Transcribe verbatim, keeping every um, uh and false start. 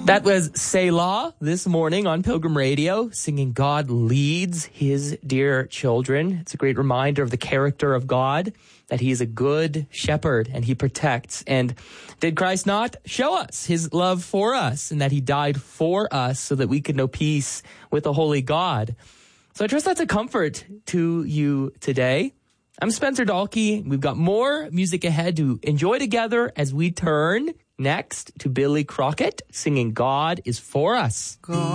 That was Selah this morning on Pilgrim Radio, singing God Leads His Dear Children. It's a great reminder of the character of God, that He is a good shepherd and He protects. And did Christ not show us His love for us, and that He died for us so that we could know peace with the holy God? So I trust that's a comfort to you today. I'm Spencer Dalkey. We've got more music ahead to enjoy together as we turn next to Billy Crockett singing God is For Us. God.